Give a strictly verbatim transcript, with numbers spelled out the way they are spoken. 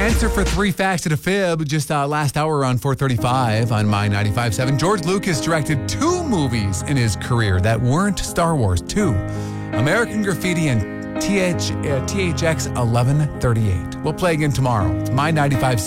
answer for three facts and a fib just uh, last hour on four thirty-five on My ninety-five point seven. George Lucas directed two movies in his career that weren't Star Wars. Two. American Graffiti and T H, uh, T H X eleven thirty-eight. We'll play again tomorrow. It's My ninety-five point seven.